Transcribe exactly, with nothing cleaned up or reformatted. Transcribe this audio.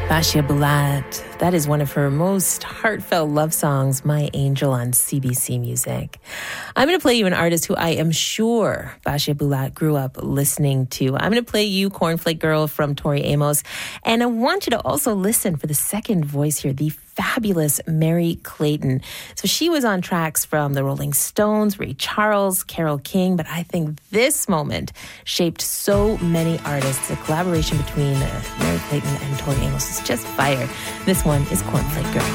Bashia Bulat. That is one of her most heartfelt love songs, My Angel, on C B C Music. I'm going to play you an artist who I am sure Bashia Bulat grew up listening to. I'm going to play you Cornflake Girl from Tori Amos. And I want you to also listen for the second voice here, the fabulous Mary Clayton. So she was on tracks from the Rolling Stones, Ray Charles, Carole King, but I think this moment shaped so many artists. The collaboration between uh, Mary Clayton and Tori Amos is just fire. This one is Cornflake Girl.